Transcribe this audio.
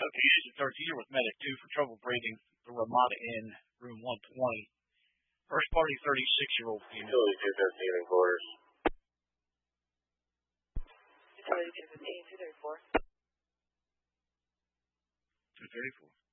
Okay, Agent 13, you're with Medic 2 for trouble breathing the Ramada Inn, room 120. First party, 36-year-old female. Utility 215 in quarters. Utility 215, 234. 234.